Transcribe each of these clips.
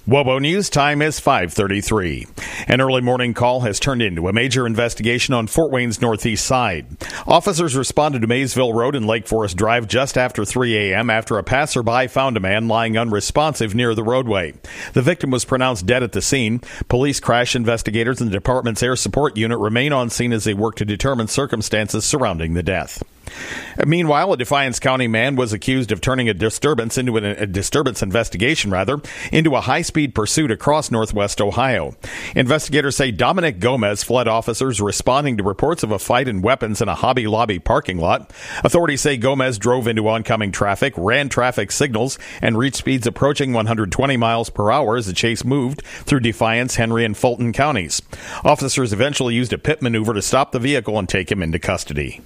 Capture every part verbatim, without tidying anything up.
WOBO News time is five thirty-three. An early morning call has turned into a major investigation on Fort Wayne's northeast side. Officers responded to Maysville Road and Lake Forest Drive just after three a.m. after a passerby found a man lying unresponsive near the roadway. The victim was pronounced dead at the scene. Police, crash investigators, and the department's air support unit remain on scene as they work to determine circumstances surrounding the death. Meanwhile, a Defiance County man was accused of turning a disturbance into an, a disturbance investigation, rather, into a high-speed pursuit across northwest Ohio. Investigators say Dominic Gomez fled officers responding to reports of a fight and weapons in a Hobby Lobby parking lot. Authorities say Gomez drove into oncoming traffic, ran traffic signals, and reached speeds approaching one hundred twenty miles per hour as the chase moved through Defiance, Henry, and Fulton counties. Officers eventually used a pit maneuver to stop the vehicle and take him into custody.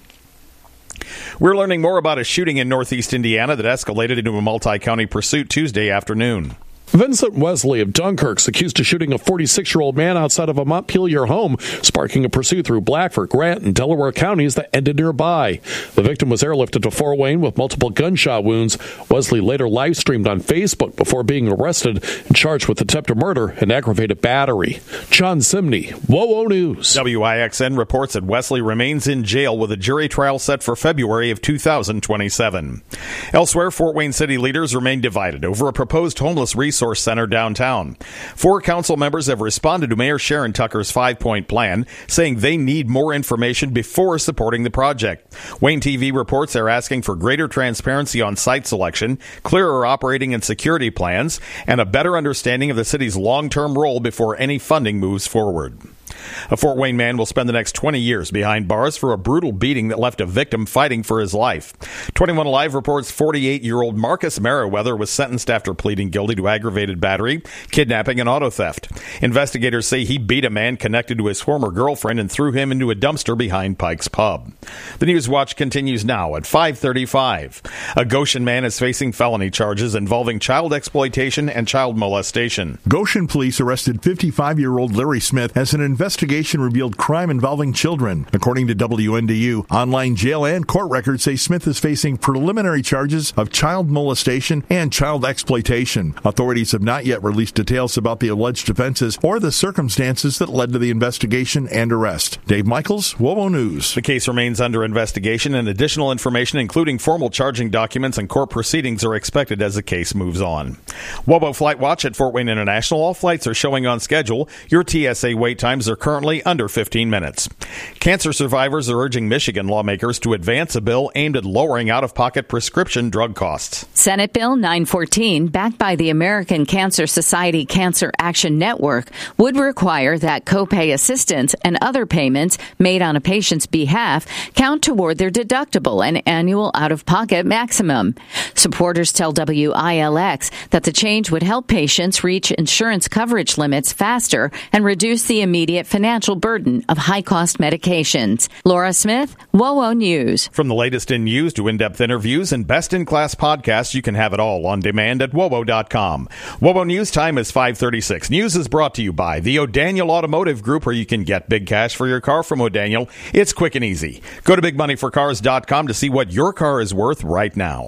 We're learning more about a shooting in northeast Indiana that escalated into a multi-county pursuit Tuesday afternoon. Vincent Wesley of Dunkirk's accused of shooting a forty-six-year-old man outside of a Montpelier home, sparking a pursuit through Blackford, Grant, and Delaware counties that ended nearby. The victim was airlifted to Fort Wayne with multiple gunshot wounds. Wesley later live-streamed on Facebook before being arrested and charged with attempted murder and aggravated battery. John Simney, WOWO News. W I X N reports that Wesley remains in jail with a jury trial set for February of two thousand twenty-seven. Elsewhere, Fort Wayne city leaders remain divided over a proposed homeless resource center downtown. Four council members have responded to Mayor Sharon Tucker's five-point plan, saying they need more information before supporting the project. Wayne T V reports they're asking for greater transparency on site selection, clearer operating and security plans, and a better understanding of the city's long-term role before any funding moves forward. A Fort Wayne man will spend the next twenty years behind bars for a brutal beating that left a victim fighting for his life. twenty-one Alive reports forty-eight-year-old Marcus Merriweather was sentenced after pleading guilty to aggravated battery, kidnapping, and auto theft. Investigators say he beat a man connected to his former girlfriend and threw him into a dumpster behind Pike's Pub. The News Watch continues now at five thirty-five. A Goshen man is facing felony charges involving child exploitation and child molestation. Goshen police arrested fifty-five-year-old Larry Smith as an investigation revealed crime involving children. According to W N D U, online jail and court records say Smith is facing preliminary charges of child molestation and child exploitation. Authorities have not yet released details about the alleged offenses or the circumstances that led to the investigation and arrest. Dave Michaels, WOWO News. The case remains under investigation, and additional information, including formal charging documents and court proceedings, are expected as the case moves on. WOWO Flight Watch at Fort Wayne International. All flights are showing on schedule. Your T S A wait times are currently under fifteen minutes. Cancer survivors are urging Michigan lawmakers to advance a bill aimed at lowering out-of-pocket prescription drug costs. Senate Bill nine fourteen, backed by the American Cancer Society Cancer Action Network, would require that copay assistance and other payments made on a patient's behalf count toward their deductible and annual out-of-pocket maximum. Supporters tell W I L X that the change would help patients reach insurance coverage limits faster and reduce the immediate financial burden of high-cost medications. Laura Smith, WOWO News. From the latest in news to in-depth interviews and best-in-class podcasts, you can have it all on demand at W O W O dot com. WOWO News time is five thirty-six. News is brought to you by the O'Daniel Automotive Group, where you can get big cash for your car from O'Daniel. It's quick and easy. Go to big money for cars dot com to see what your car is worth right now.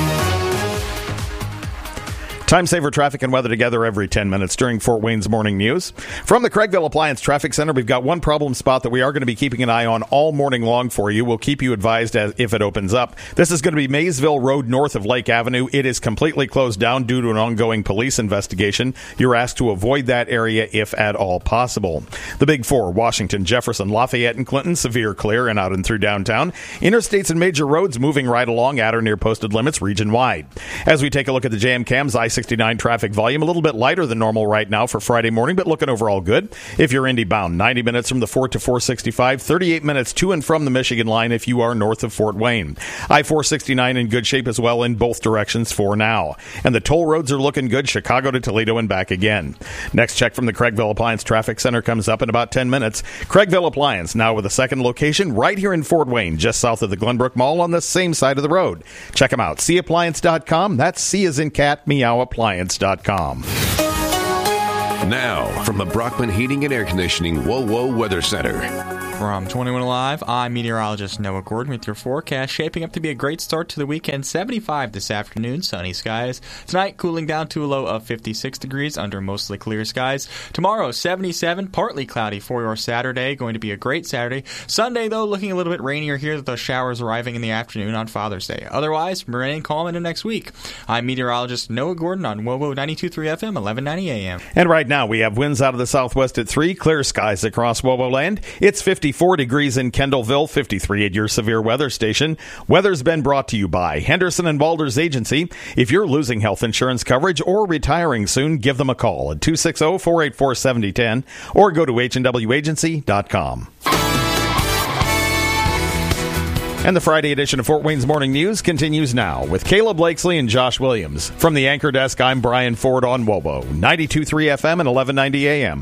Time saver traffic and weather together every ten minutes during Fort Wayne's morning news. From the Craigville Appliance Traffic Center, we've got one problem spot that we are going to be keeping an eye on all morning long for you. We'll keep you advised as if it opens up. This is going to be Maysville Road north of Lake Avenue. It is completely closed down due to an ongoing police investigation. You're asked to avoid that area if at all possible. The Big Four, Washington, Jefferson, Lafayette, and Clinton, severe clear and out and through downtown. Interstates and major roads moving right along at or near posted limits region-wide. As we take a look at the J M Cams, I sixty-nine traffic volume, a little bit lighter than normal right now for Friday morning, but looking overall good. If you're Indy bound, ninety minutes from the Fort to four sixty-five, thirty-eight minutes to and from the Michigan line if you are north of Fort Wayne. I four sixty-nine in good shape as well in both directions for now. And the toll roads are looking good, Chicago to Toledo and back again. Next check from the Craigville Appliance Traffic Center comes up in about ten minutes. Craigville Appliance, now with a second location right here in Fort Wayne, just south of the Glenbrook Mall on the same side of the road. Check them out, C appliance dot com. That's C as in cat, meow, appliance dot com. Now, from the Brockman Heating and Air Conditioning WOWO Weather Center. From twenty-one Alive, I'm meteorologist Noah Gordon with your forecast. Shaping up to be a great start to the weekend. seventy-five this afternoon, sunny skies. Tonight, cooling down to a low of fifty-six degrees under mostly clear skies. Tomorrow, seventy-seven, partly cloudy for your Saturday. Going to be a great Saturday. Sunday, though, looking a little bit rainier here with those showers arriving in the afternoon on Father's Day. Otherwise, remain calm into next week. I'm meteorologist Noah Gordon on W O W O ninety-two point three F M, eleven ninety A M. And right now, we have winds out of the southwest at three, clear skies across W O W O land. It's fifty-four degrees in Kendallville, fifty-three at your severe weather station. Weather's been brought to you by Henderson and Balders Agency. If you're losing health insurance coverage or retiring soon, give them a call at two six zero, four eight four, seven zero one zero or go to H and W agency dot com. And the Friday edition of Fort Wayne's Morning News continues now with Caleb Blakesley and Josh Williams. From the anchor desk, I'm Brian Ford on W O W O ninety-two point three F M and eleven ninety A M.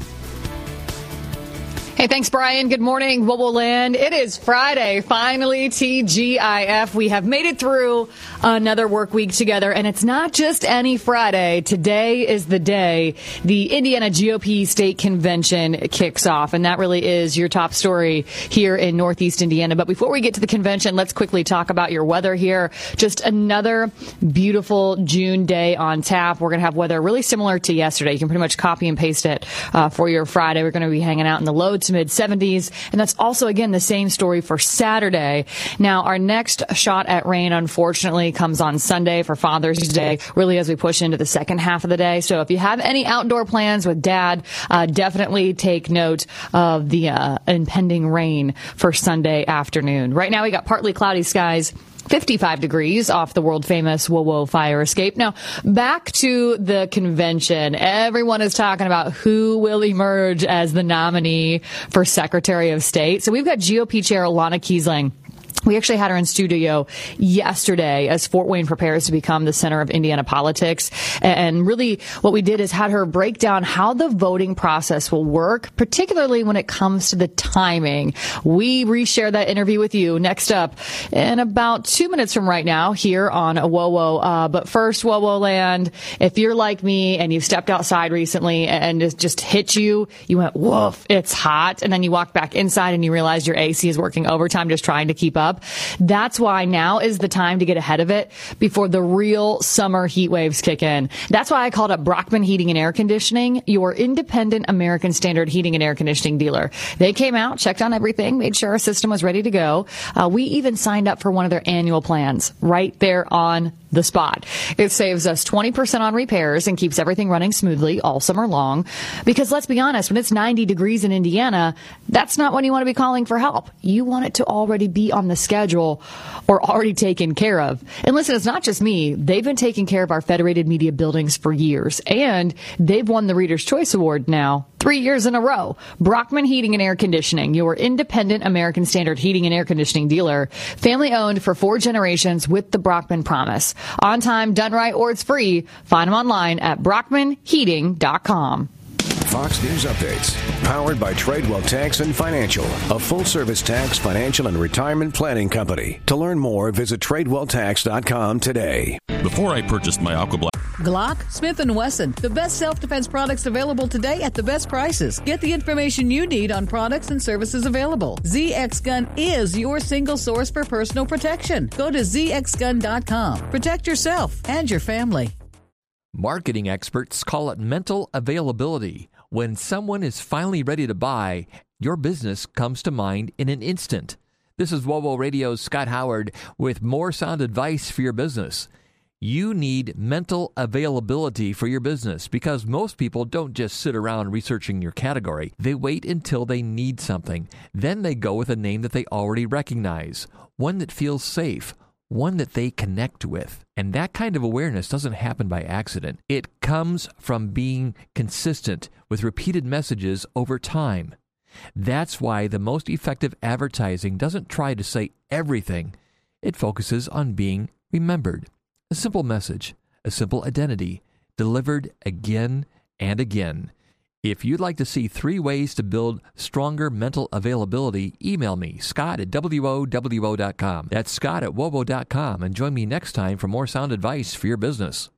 Hey, thanks, Brian. Good morning, W O W O land. It is Friday. Finally, T G I F. We have made it through another work week together, and it's not just any Friday. Today is the day the Indiana G O P State Convention kicks off, and that really is your top story here in Northeast Indiana. But before we get to the convention, let's quickly talk about your weather here. Just another beautiful June day on tap. We're going to have weather really similar to yesterday. You can pretty much copy and paste it uh, for your Friday. We're going to be hanging out in the low to mid seventies, and that's also, again, the same story for Saturday. Now, our next shot at rain, unfortunately, comes on Sunday for Father's Day, really as we push into the second half of the day. So if you have any outdoor plans with Dad, uh, definitely take note of the uh, impending rain for Sunday afternoon. Right now, we got partly cloudy skies, fifty-five degrees off the world-famous W O W O fire escape. Now, back to the convention. Everyone is talking about who will emerge as the nominee for Secretary of State. So we've got G O P Chair Ilana Kiesling. We actually had her in studio yesterday as Fort Wayne prepares to become the center of Indiana politics. And really what we did is had her break down how the voting process will work, particularly when it comes to the timing. We reshare that interview with you next up in about two minutes from right now here on W O W O. Uh, but first, W O W O land, if you're like me and you stepped outside recently and it just hit you, you went, woof, it's hot. And then you walk back inside and you realize your A C is working overtime just trying to keep up. That's why now is the time to get ahead of it before the real summer heat waves kick in. That's why I called up Brockman Heating and Air Conditioning, your independent American Standard heating and air conditioning dealer. They came out, checked on everything, made sure our system was ready to go. Uh, we even signed up for one of their annual plans right there on the spot. It saves us twenty percent on repairs and keeps everything running smoothly all summer long. Because let's be honest, when it's ninety degrees in Indiana, that's not when you want to be calling for help. You want it to already be on the schedule or already taken care of. And listen, it's not just me. They've been taking care of our Federated Media buildings for years, and they've won the Reader's Choice Award now three years in a row. Brockman Heating and Air Conditioning, your independent American Standard heating and air conditioning dealer, family owned for four generations with the Brockman promise. On time, done right, or it's free. Find them online at brockman heating dot com. Fox News Updates, powered by Tradewell Tax and Financial, a full-service tax, financial, and retirement planning company. To learn more, visit tradewell tax dot com today. Before I purchased my AquaBlock, Glock, Smith and Wesson, the best self-defense products available today at the best prices. Get the information you need on products and services available. Z X Gun is your single source for personal protection. Go to z x gun dot com. Protect yourself and your family. Marketing experts call it mental availability. When someone is finally ready to buy, your business comes to mind in an instant. This is W O W O Radio's Scott Howard with more sound advice for your business. You need mental availability for your business because most people don't just sit around researching your category. They wait until they need something. Then they go with a name that they already recognize, one that feels safe, one that they connect with. And that kind of awareness doesn't happen by accident. It comes from being consistent with repeated messages over time. That's why the most effective advertising doesn't try to say everything. It focuses on being remembered. A simple message, a simple identity, delivered again and again. If you'd like to see three ways to build stronger mental availability, email me, Scott at W O W O dot com. That's Scott at W O W O dot com. And join me next time for more sound advice for your business.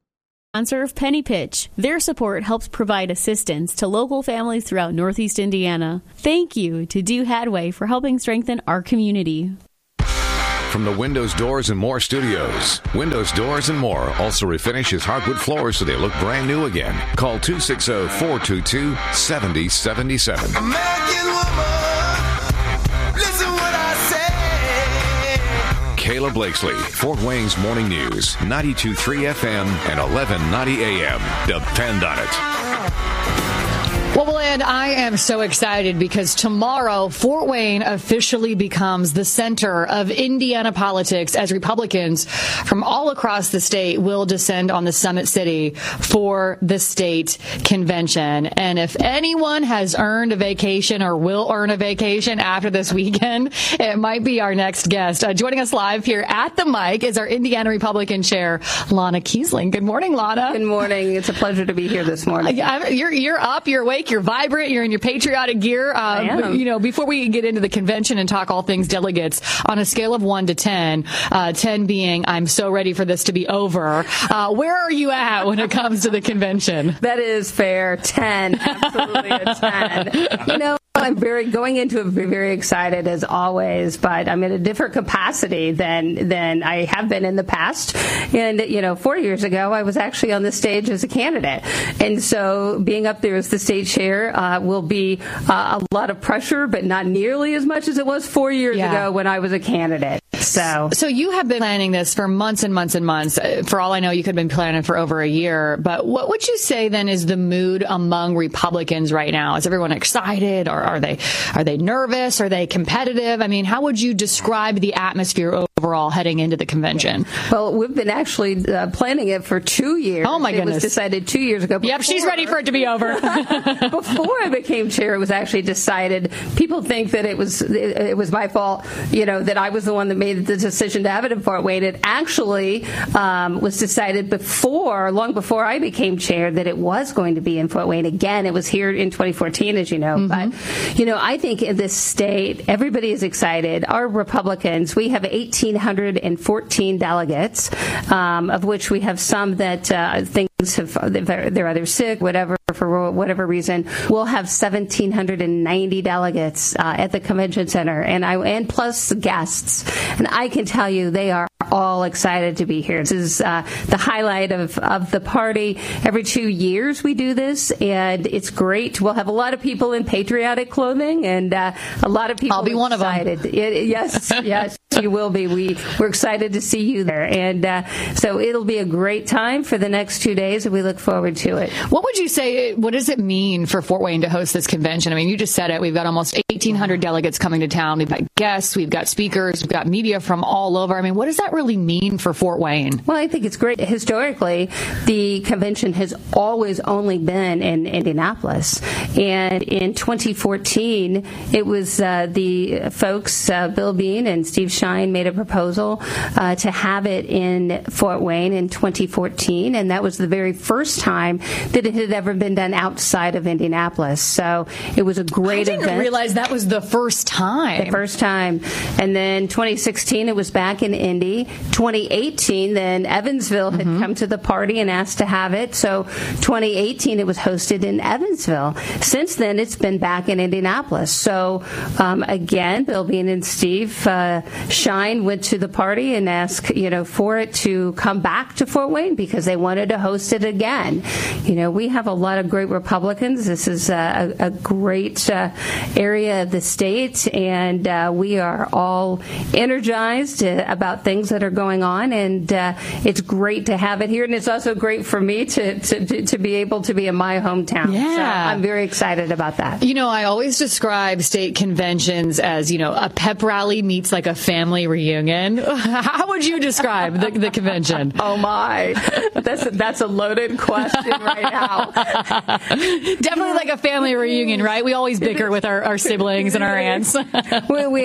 Sponsor of Penny Pitch. Their support helps provide assistance to local families throughout Northeast Indiana. Thank you to Do Hadway for helping strengthen our community. From the Windows, Doors, and More studios, Windows, Doors, and More also refinishes hardwood floors so they look brand new again. Call two six zero, four two two, seven zero seven seven. American woman, listen what I say. Kayla Blakesley, Fort Wayne's Morning News, ninety-two point three F M and eleven ninety A M. Depend on it. Well, and I am so excited because tomorrow Fort Wayne officially becomes the center of Indiana politics as Republicans from all across the state will descend on the Summit City for the state convention. And if anyone has earned a vacation or will earn a vacation after this weekend, it might be our next guest. Uh, joining us live here at the mic is our Indiana Republican Chair, Lana Kiesling. Good morning, Lana. Good morning. It's a pleasure to be here this morning. Uh, you're, you're up, you're awake, you're vibrant, you're in your patriotic gear. Um, I am. You know, before we get into the convention and talk all things delegates, on a scale of one to ten, uh, ten being I'm so ready for this to be over, uh, where are you at when it comes to the convention? That is fair. ten. Absolutely a ten. You know, I'm very going into it very excited as always, but I'm in a different capacity than than I have been in the past. And you know, four years ago, I was actually on the stage as a candidate, and so being up there as the state chair uh, will be uh, a lot of pressure, but not nearly as much as it was four years Yeah. ago when I was a candidate. So, so you have been planning this for months and months and months. Uh, For all I know, you could have been planning for over a year. But what would you say then is the mood among Republicans right now? Is everyone excited, or are they are they nervous? Are they competitive? I mean, how would you describe the atmosphere overall heading into the convention? well, we've been actually uh, planning it for two years. Oh my It goodness! was decided two years ago. Yep, she's ready for it to be over. Before I became chair, it was actually decided. People think that it was it, it was my fault, you know, that I was the one that made the decision to have it in Fort Wayne. It actually um, was decided before, long before I became chair, that it was going to be in Fort Wayne. Again, it was here in twenty fourteen, as you know. Mm-hmm. But, you know, I think in this state, everybody is excited. Our Republicans, we have one thousand eight hundred fourteen delegates, um, of which we have some that uh, things have, they're either sick, whatever, for whatever reason. We'll have one thousand seven hundred ninety delegates uh, at the convention center, and I and plus guests. And I can tell you, they are all excited to be here. This is uh, the highlight of, of the party. Every two years we do this, and it's great. We'll have a lot of people in patriotic clothing, and uh, a lot of people I'll be one of them. excited. It, yes, yes, you will be. We, we're excited to see you there. And uh, so it'll be a great time for the next two days, and we look forward to it. What would you say, what does it mean for Fort Wayne to host this convention? I mean, you just said it. We've got almost eighteen hundred delegates coming to town. We've got guests, we've got speakers, we've got media from all over. I mean, what does that really mean for Fort Wayne? Well, I think it's great. Historically, the convention has always only been in Indianapolis. And in twenty fourteen, it was uh, the folks, uh, Bill Bean and Steve Shine, made a proposal uh, to have it in Fort Wayne in twenty fourteen. And that was the very first time that it had ever been done outside of Indianapolis. So it was a great event. I didn't realize that was the first time. The first time. And then twenty sixteen, it was back in Indy. twenty eighteen, then Evansville had mm-hmm. come to the party and asked to have it. So twenty eighteen, it was hosted in Evansville. Since then, it's been back in Indianapolis. So um, again, Bill Bean and Steve uh, Shine went to the party and asked, you know, for it to come back to Fort Wayne because they wanted to host it again. You know, we have a lot of great Republicans. This is a, a great uh, area of the state, and uh, we are all energized uh, about things that are going on, and uh, it's great to have it here, and it's also great for me to, to, to be able to be in my hometown. Yeah. So I'm very excited about that. You know, I always describe state conventions as, you know, a pep rally meets like a family reunion. How would you describe the, the convention? Oh, my. That's a, that's a loaded question right now. Definitely like a family reunion, right? We always bicker with our, our siblings and our aunts. we, we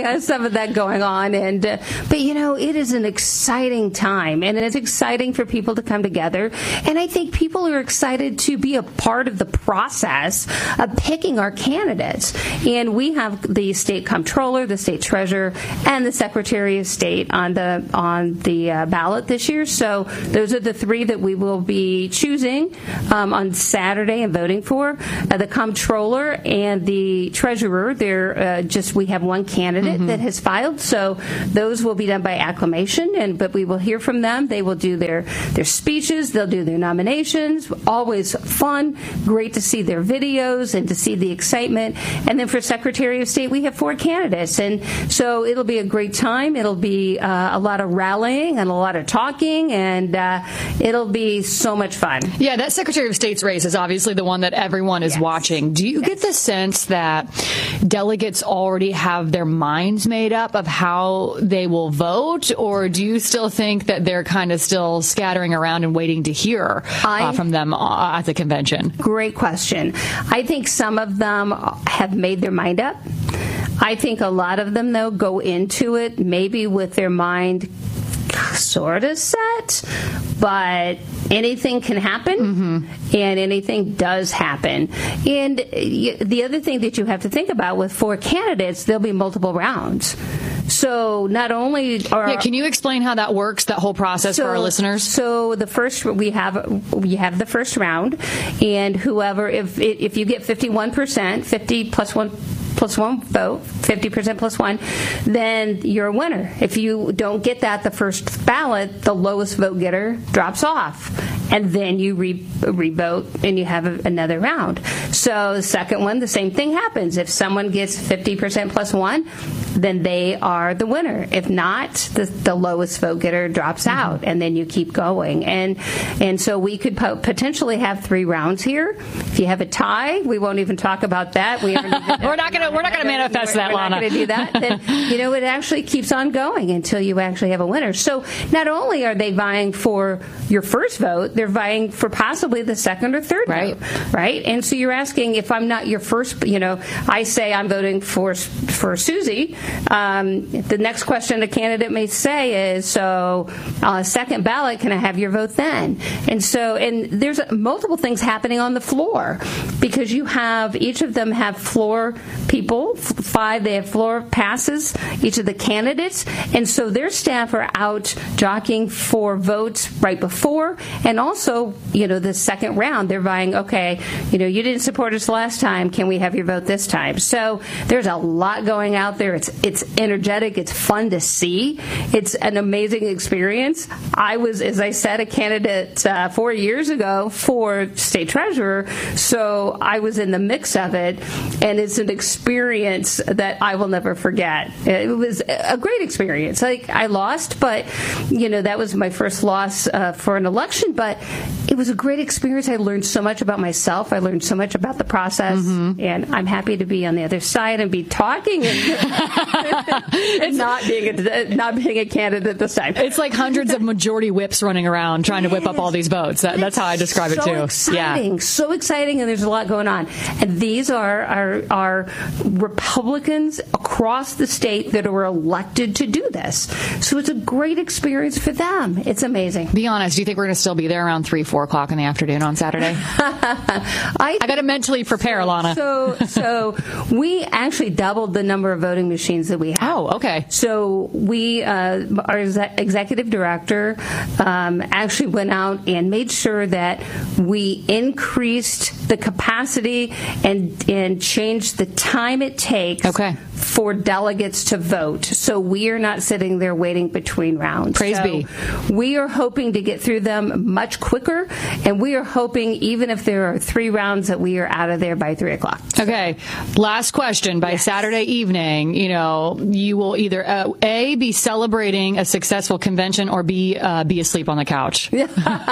has some of that going on. And uh, but, you know, it is an exciting time, and it's exciting for people to come together. And I think people are excited to be a part of the process of picking our candidates. And we have the state comptroller, the state treasurer, and the secretary of state on the on the uh, ballot this year. So those are the three that we will be choosing um, on Saturday and voting for. Uh, the comptroller and the treasurer, they're uh, just we have one candidate mm-hmm. that has filed, so those will be done by acclamation. And but we will hear from them. They will do their their speeches. They'll do their nominations. Always fun. Great to see their videos and to see the excitement. And then for Secretary of State, we have four candidates, and so it'll be a great time. It'll be uh, a lot of rallying and a lot of talking, and uh, it'll be so much fun. Yeah, that Secretary of State's race is obviously the one that everyone is yes. watching. Do you yes. get the sense that delegates already have their minds made up of how they will vote, or do you still think that they're kind of still scattering around and waiting to hear I, uh, from them uh, at the convention? Great question. I think some of them have made their mind up. I think a lot of them, though, go into it maybe with their mind sort of set, but anything can happen, mm-hmm. and anything does happen. And the other thing that you have to think about with four candidates, there'll be multiple rounds. So not only are yeah, can you explain how that works, that whole process so, for our listeners? So the first we have we have the first round, and whoever if if you get fifty-one percent, fifty plus one plus one vote, fifty percent plus one, then you're a winner. If you don't get that the first ballot, the lowest vote getter drops off. And then you re- re-vote and you have a, another round. So the second one, the same thing happens. If someone gets fifty percent plus one, then they are the winner. If not, the, the lowest vote getter drops mm-hmm. out, and then you keep going. And and so we could po- potentially have three rounds here. If you have a tie, we won't even talk about that. We aren't even, we're not going to we're not going to manifest we're, that, we're Lana. We're not going to do that. Then, you know, it actually keeps on going until you actually have a winner. So not only are they vying for your first vote, they're vying for possibly the second or third right. vote, right? And so you're asking, if I'm not your first, you know, I say I'm voting for for Susie. Um, the next question a candidate may say is, so uh, second ballot, can I have your vote then? And so, and there's multiple things happening on the floor, because you have, each of them have floor people, five, they have floor passes, each of the candidates, and so their staff are out jockeying for votes right before, and also, you know, the second round, they're vying, okay, you know, you didn't support us last time, can we have your vote this time? So there's a lot going out there. It's it's energetic. It's fun to see. It's an amazing experience. I was, as I said, a candidate uh, four years ago for state treasurer, so I was in the mix of it, and it's an experience that I will never forget. It was a great experience. Like, I lost, but, you know, that was my first loss uh, for an election, but it was a great experience. I learned so much about myself. I learned so much about the process, mm-hmm. and I'm happy to be on the other side and be talking and, and not being a, not being a candidate this time. It's like hundreds of majority whips running around trying to whip up all these votes. That, that's how I describe so it too. Exciting, yeah. so exciting, and there's a lot going on. And these are, are are Republicans across the state that are elected to do this. So it's a great experience for them. It's amazing. Be honest. Do you think we're going to still be there around three, four o'clock in the afternoon on Saturday? I, I got to mentally prepare, so, Lana. So, so we actually doubled the number of voting machines that we have. Oh, okay. So we, uh, our executive director, um, actually went out and made sure that we increased the capacity and and changed the time it takes okay. for delegates to vote. So we are not sitting there waiting between rounds. Praise so be. We are hoping to get through them much quicker, and we are hoping, even if there are three rounds, that we are out of there by three o'clock. Okay. Last question. By yes. Saturday evening, you know, you will either uh, A, be celebrating a successful convention, or B, uh, be asleep on the couch. Or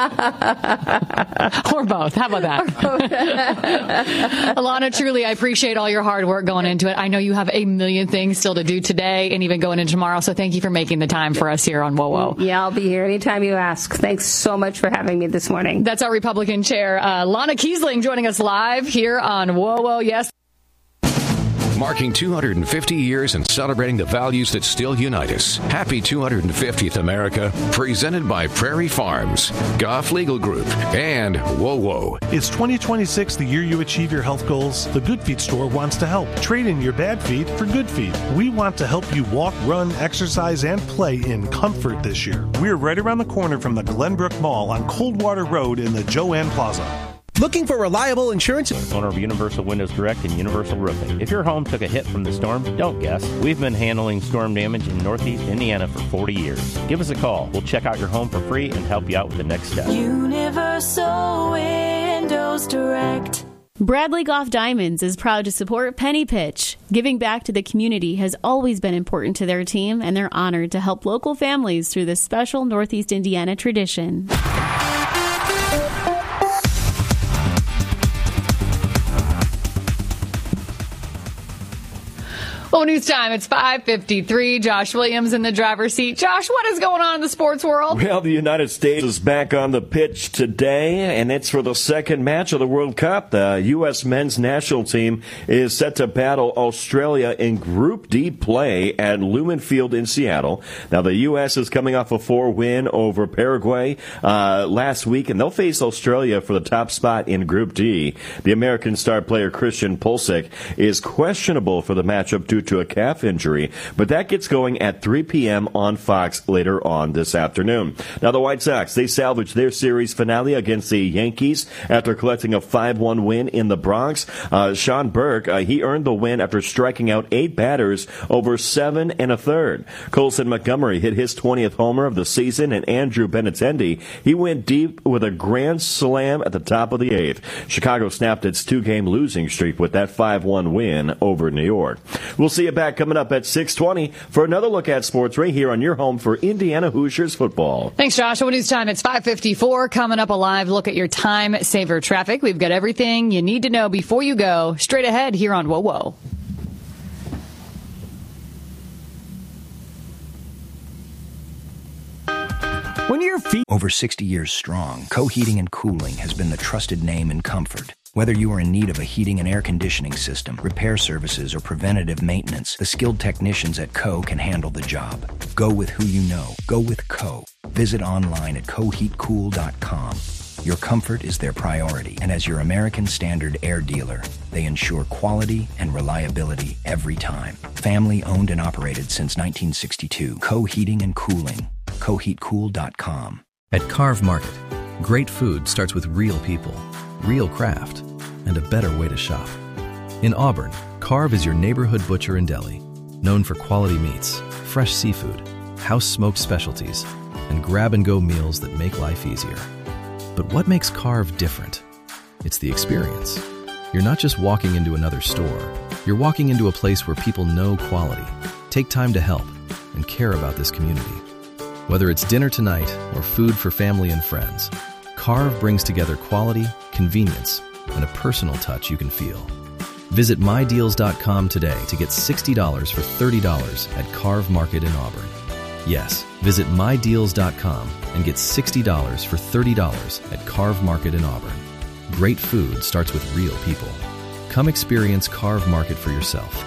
both. How about that? Alana, truly, I appreciate all your hard work going into it. I know you have a million things still to do today and even going into tomorrow, so thank you for making the time for us here on W O W. Yeah, I'll be here anytime you ask. Thanks so much for having me this morning. That's our Republican chair, uh, Lana Kiesling, joining us live here on W O W. Yes. marking two hundred fifty years and celebrating the values that still unite us. Happy two hundred fiftieth, America. Presented by Prairie Farms, Goff Legal Group, and Whoa Whoa. Is twenty twenty-six the year you achieve your health goals? The Good Feet store wants to help. Trade in your bad feet for good feet. We want to help you walk, run, exercise, and play in comfort this year. We're right around the corner from the Glenbrook Mall on Coldwater Road in the Joanne Plaza. Looking for reliable insurance? Owner of Universal Windows Direct and Universal Roofing. If your home took a hit from the storm, don't guess. We've been handling storm damage in Northeast Indiana for forty years. Give us a call. We'll check out your home for free and help you out with the next step. Universal Windows Direct. Bradley Golf Diamonds is proud to support Penny Pitch. Giving back to the community has always been important to their team, and they're honored to help local families through this special Northeast Indiana tradition. Well, news time. It's five fifty-three. Josh Williams in the driver's seat. Josh, what is going on in the sports world? Well, the United States is back on the pitch today, and it's for the second match of the World Cup. The U S men's national team is set to battle Australia in Group D play at Lumen Field in Seattle. Now, the U S is coming off a four-win over Paraguay uh, last week, and they'll face Australia for the top spot in Group D. The American star player Christian Pulisic is questionable for the matchup due to a calf injury, but that gets going at three p.m. on Fox later on this afternoon. Now, the White Sox, they salvaged their series finale against the Yankees after collecting a five one win in the Bronx. Uh, Sean Burke, uh, he earned the win after striking out eight batters over seven and a third. Colson Montgomery hit his twentieth homer of the season, and Andrew Benintendi, he went deep with a grand slam at the top of the eighth. Chicago snapped its two-game losing streak with that five one win over New York. We'll see you back coming up at six twenty for another look at sports right here on your home for Indiana Hoosiers football. Thanks, Josh. What news time? It's five fifty-four. Coming up, a live look at your time saver traffic. We've got everything you need to know before you go. Straight ahead here on Whoa Whoa. When your feet... Over sixty years strong, Co-Heating and Cooling has been the trusted name in comfort. Whether you are in need of a heating and air conditioning system, repair services, or preventative maintenance, the skilled technicians at Co can handle the job. Go with who you know. Go with Co. Visit online at co heat cool dot com. Your comfort is their priority, and as your American Standard air dealer, they ensure quality and reliability every time. Family owned and operated since nineteen sixty-two. Co Heating and Cooling. co heat cool dot com. At Carve Market, great food starts with real people, real craft, and a better way to shop. In Auburn, Carve is your neighborhood butcher and deli, known for quality meats, fresh seafood, house-smoked specialties, and grab-and-go meals that make life easier. But what makes Carve different? It's the experience. You're not just walking into another store. You're walking into a place where people know quality, take time to help, and care about this community. Whether it's dinner tonight or food for family and friends, Carve brings together quality, convenience, and a personal touch you can feel. Visit my deals dot com today to get sixty dollars for thirty dollars at Carve Market in Auburn. Yes, visit my deals dot com and get sixty dollars for thirty dollars at Carve Market in Auburn. Great food starts with real people. Come experience Carve Market for yourself.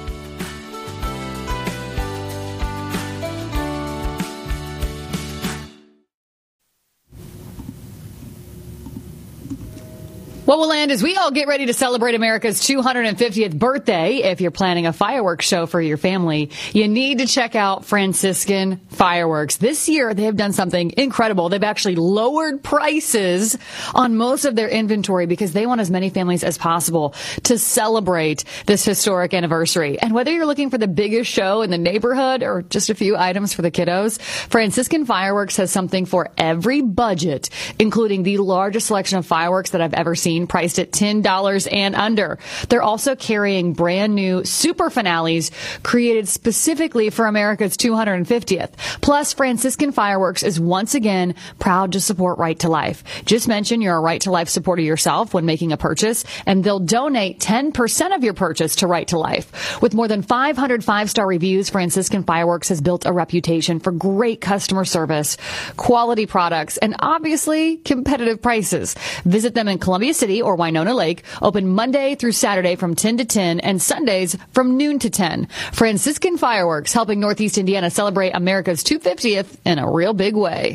What will land as we all get ready to celebrate America's two hundred fiftieth birthday. If you're planning a fireworks show for your family, you need to check out Franciscan Fireworks. This year, they have done something incredible. They've actually lowered prices on most of their inventory because they want as many families as possible to celebrate this historic anniversary. And whether you're looking for the biggest show in the neighborhood or just a few items for the kiddos, Franciscan Fireworks has something for every budget, including the largest selection of fireworks that I've ever seen, priced at ten dollars and under. They're also carrying brand new super finales created specifically for America's two hundred fiftieth. Plus, Franciscan Fireworks is once again proud to support Right to Life. Just mention you're a Right to Life supporter yourself when making a purchase, and they'll donate ten percent of your purchase to Right to Life. With more than five hundred five-star reviews, Franciscan Fireworks has built a reputation for great customer service, quality products, and obviously competitive prices. Visit them in Columbia City, City or Winona Lake, open Monday through Saturday from ten to ten and Sundays from noon to ten. Franciscan Fireworks, helping Northeast Indiana celebrate America's two hundred fiftieth in a real big way.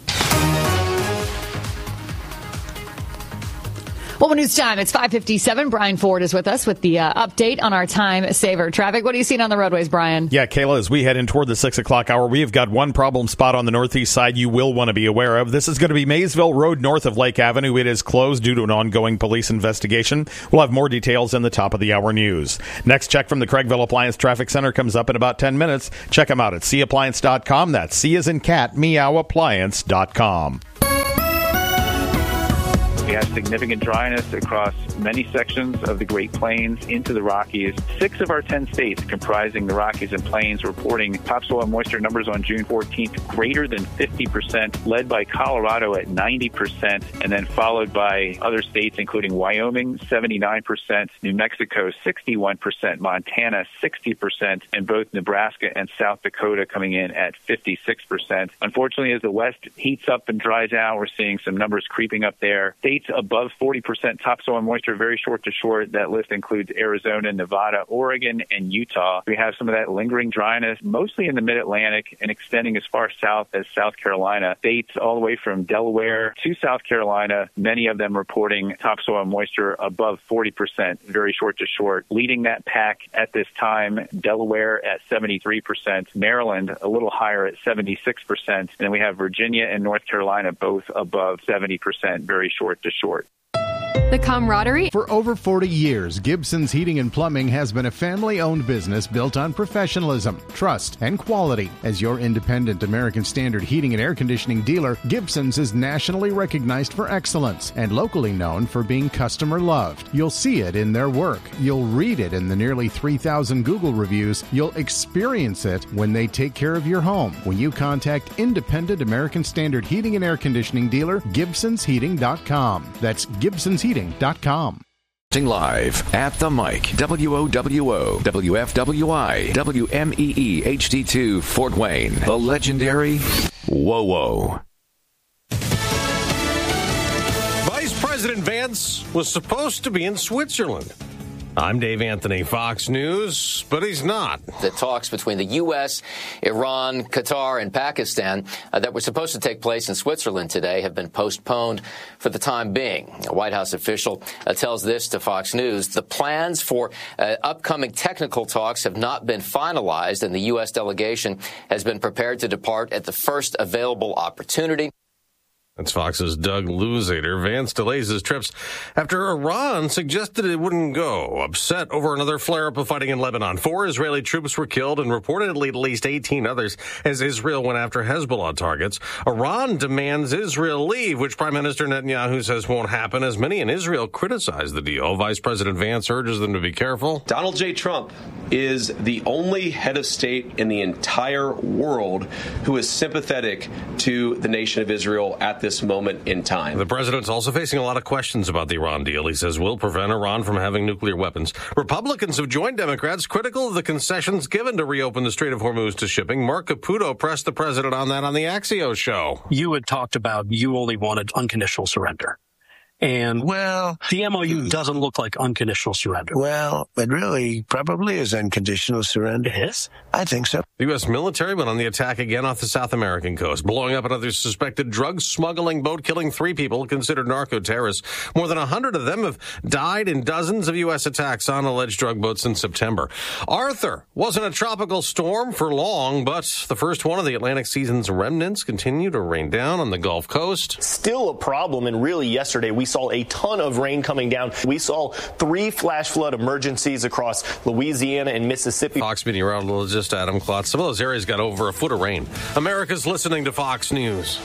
Well, news time. It's five fifty-seven. Brian Ford is with us with the uh, update on our time saver traffic. What are you seeing on the roadways, Brian? Yeah, Kayla, as we head in toward the six o'clock hour, we have got one problem spot on the northeast side you will want to be aware of. This is going to be Maysville Road north of Lake Avenue. It is closed due to an ongoing police investigation. We'll have more details in the top of the hour news. Next check from the Craigville Appliance Traffic Center comes up in about ten minutes. Check them out at c appliance dot com. That's C as in cat, meow appliance dot com. We have significant dryness across many sections of the Great Plains into the Rockies. Six of our ten states comprising the Rockies and Plains reporting topsoil moisture numbers on June fourteenth greater than fifty percent, led by Colorado at ninety percent, and then followed by other states including Wyoming, seventy-nine percent, New Mexico, sixty-one percent, Montana, sixty percent, and both Nebraska and South Dakota coming in at fifty-six percent. Unfortunately, as the West heats up and dries out, we're seeing some numbers creeping up there. States above forty percent topsoil moisture, very short to short. That list includes Arizona, Nevada, Oregon, and Utah. We have some of that lingering dryness, mostly in the mid-Atlantic and extending as far south as South Carolina. States all the way from Delaware to South Carolina, many of them reporting topsoil moisture above forty percent, very short to short. Leading that pack at this time, Delaware at seventy-three percent, Maryland a little higher at seventy-six percent, and then we have Virginia and North Carolina both above seventy percent, very short to short. The camaraderie. For over forty years, Gibson's Heating and Plumbing has been a family-owned business built on professionalism, trust, and quality. As your independent American Standard heating and air conditioning dealer, Gibson's is nationally recognized for excellence and locally known for being customer-loved. You'll see it in their work. You'll read it in the nearly three thousand Google reviews. You'll experience it when they take care of your home. When you contact independent American Standard heating and air conditioning dealer, Gibsons Heating dot com. That's Gibsons Heating dot com. Live at the mic, W O W O, W F W I, W M E E H D two, Fort Wayne, the legendary Whoa Whoa. Vice President Vance was supposed to be in Switzerland. I'm Dave Anthony, Fox News, but he's not. The talks between the U S, Iran, Qatar, and Pakistan uh, that were supposed to take place in Switzerland today have been postponed for the time being. A White House official uh, tells this to Fox News. The plans for uh, upcoming technical talks have not been finalized, and the U S delegation has been prepared to depart at the first available opportunity. That's Fox's Doug Luzader. Vance delays his trips after Iran suggested it wouldn't go, upset over another flare-up of fighting in Lebanon. Four Israeli troops were killed and reportedly at least eighteen others as Israel went after Hezbollah targets. Iran demands Israel leave, which Prime Minister Netanyahu says won't happen, as many in Israel criticize the deal. Vice President Vance urges them to be careful. Donald J. Trump is the only head of state in the entire world who is sympathetic to the nation of Israel at this moment in time. The president's also facing a lot of questions about the Iran deal. He says will prevent Iran from having nuclear weapons. Republicans have joined Democrats critical of the concessions given to reopen the Strait of Hormuz to shipping. Mark Caputo pressed the president on that on the Axios show. You had talked about you only wanted unconditional surrender. And, well, the M O U doesn't look like unconditional surrender. Well, it really probably is unconditional surrender. It is? I think so. The U S military went on the attack again off the South American coast, blowing up another suspected drug smuggling boat, killing three people considered narco-terrorists. More than one hundred of them have died in dozens of U S attacks on alleged drug boats in September. Arthur wasn't a tropical storm for long, but the first one of the Atlantic season's remnants continue to rain down on the Gulf Coast. Still a problem, and really yesterday we saw a ton of rain coming down. We saw three flash flood emergencies across Louisiana and Mississippi. Fox meteorologist Adam Klotz. Some of those areas got over a foot of rain. America's listening to Fox News.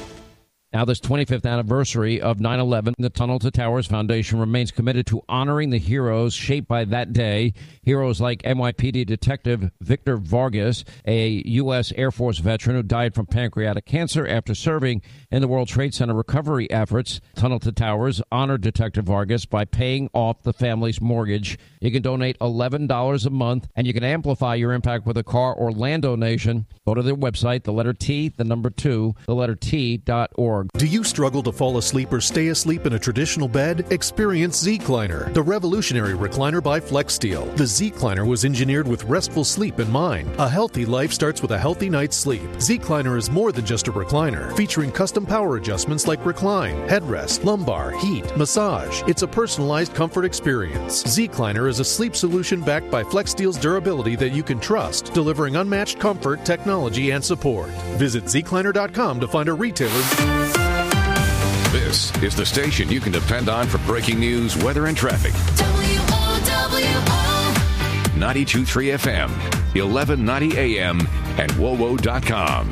Now, this twenty-fifth anniversary of nine eleven, the Tunnel to Towers Foundation remains committed to honoring the heroes shaped by that day. Heroes like N Y P D Detective Victor Vargas, a U S Air Force veteran who died from pancreatic cancer after serving in the World Trade Center recovery efforts. Tunnel to Towers honored Detective Vargas by paying off the family's mortgage. You can donate eleven dollars a month, and you can amplify your impact with a car or land donation. Go to their website, the letter T, the number two, the letter T dot org. org. Do you struggle to fall asleep or stay asleep in a traditional bed? Experience Zecliner, the revolutionary recliner by FlexSteel. The Zecliner was engineered with restful sleep in mind. A healthy life starts with a healthy night's sleep. Zecliner is more than just a recliner, featuring custom power adjustments like recline, headrest, lumbar, heat, massage. It's a personalized comfort experience. Zecliner is a sleep solution backed by FlexSteel's durability that you can trust, delivering unmatched comfort, technology, and support. Visit Zecliner dot com to find a retailer. This is the station you can depend on for breaking news, weather, and traffic. W O W O ninety-two point three F M, eleven ninety A M, and W O W O dot com.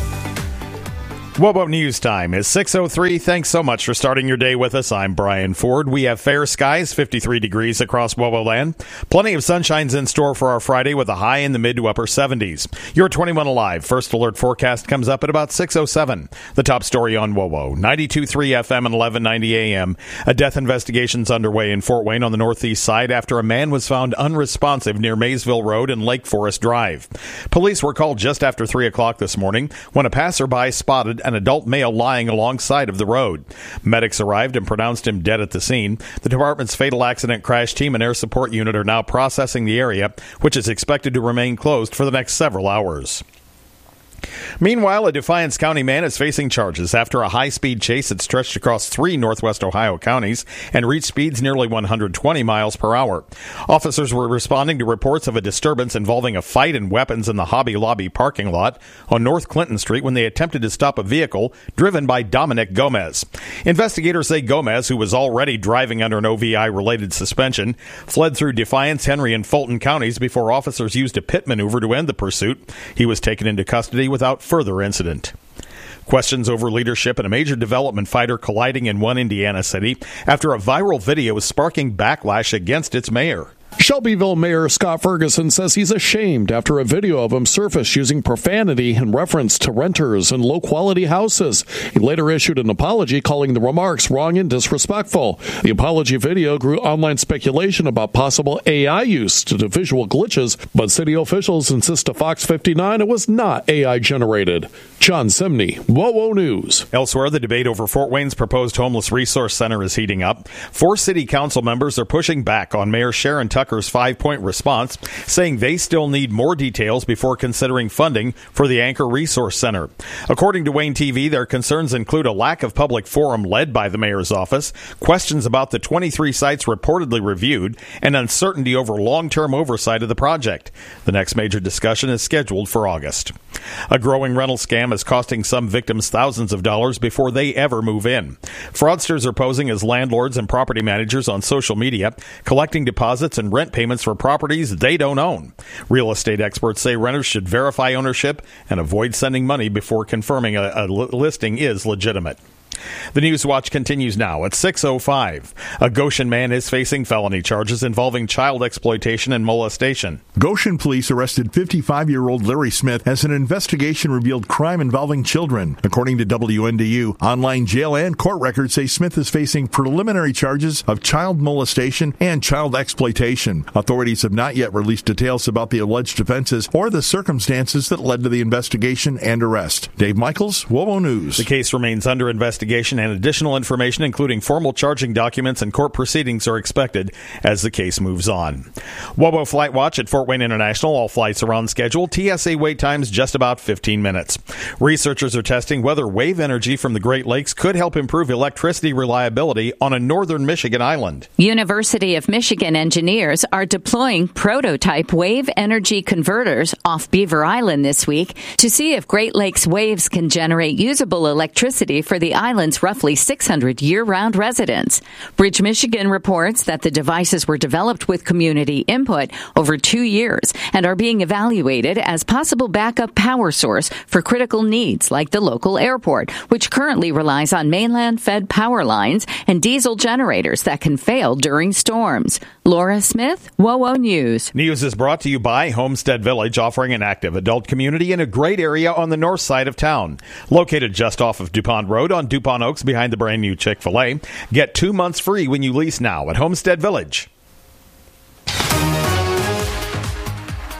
W O W O News Time is six oh three. Thanks so much for starting your day with us. I'm Brian Ford. We have fair skies, fifty-three degrees across W O W O land. Plenty of sunshines in store for our Friday with a high in the mid to upper seventies. Your twenty-one Alive First Alert forecast comes up at about six oh seven. The top story on W O W O, ninety-two point three F M and eleven ninety A M. A death investigation's underway in Fort Wayne on the northeast side after a man was found unresponsive near Maysville Road and Lake Forest Drive. Police were called just after three o'clock this morning when a passerby spotted an adult male lying alongside of the road. Medics arrived and pronounced him dead at the scene. The department's fatal accident crash team and air support unit are now processing the area, which is expected to remain closed for the next several hours. Meanwhile, a Defiance County man is facing charges after a high-speed chase that stretched across three northwest Ohio counties and reached speeds nearly one hundred twenty miles per hour. Officers were responding to reports of a disturbance involving a fight and weapons in the Hobby Lobby parking lot on North Clinton Street when they attempted to stop a vehicle driven by Dominic Gomez. Investigators say Gomez, who was already driving under an O V I-related suspension, fled through Defiance, Henry, and Fulton counties before officers used a pit maneuver to end the pursuit. He was taken into custody without further incident. Questions over leadership in a major development fighter colliding in one Indiana city after a viral video is sparking backlash against its mayor. Shelbyville Mayor Scott Ferguson says he's ashamed after a video of him surfaced using profanity in reference to renters and low-quality houses. He later issued an apology calling the remarks wrong and disrespectful. The apology video grew online speculation about possible A I use due to visual glitches, but city officials insist to Fox fifty-nine it was not A I-generated. John Simney, W O W O News. Elsewhere, the debate over Fort Wayne's proposed homeless resource center is heating up. Four city council members are pushing back on Mayor Sharon Tucker's five-point response, saying they still need more details before considering funding for the Anchor Resource Center. According to Wayne T V, their concerns include a lack of public forum led by the mayor's office, questions about the twenty-three sites reportedly reviewed, and uncertainty over long-term oversight of the project. The next major discussion is scheduled for August. A growing rental scam is costing some victims thousands of dollars before they ever move in. Fraudsters are posing as landlords and property managers on social media, collecting deposits and rent payments for properties they don't own. Real estate experts say renters should verify ownership and avoid sending money before confirming a, a listing is legitimate. The News Watch continues now at six oh five. A Goshen man is facing felony charges involving child exploitation and molestation. Goshen police arrested fifty-five-year-old Larry Smith as an investigation revealed crime involving children. According to W N D U, online jail and court records say Smith is facing preliminary charges of child molestation and child exploitation. Authorities have not yet released details about the alleged offenses or the circumstances that led to the investigation and arrest. Dave Michaels, W O W O News. The case remains under investigation, and additional information, including formal charging documents and court proceedings, are expected as the case moves on. W O W O Flight Watch at Fort Wayne International. All flights are on schedule. T S A wait times just about fifteen minutes. Researchers are testing whether wave energy from the Great Lakes could help improve electricity reliability on a northern Michigan island. University of Michigan engineers are deploying prototype wave energy converters off Beaver Island this week to see if Great Lakes waves can generate usable electricity for the island island's roughly six hundred year-round residents. Bridge Michigan reports that the devices were developed with community input over two years and are being evaluated as possible backup power source for critical needs like the local airport, which currently relies on mainland-fed power lines and diesel generators that can fail during storms. Laura Smith, W O W O News. News is brought to you by Homestead Village, offering an active adult community in a great area on the north side of town. Located just off of DuPont Road on DuPont Oaks behind the brand new Chick-fil-A. Get two months free when you lease now at Homestead Village.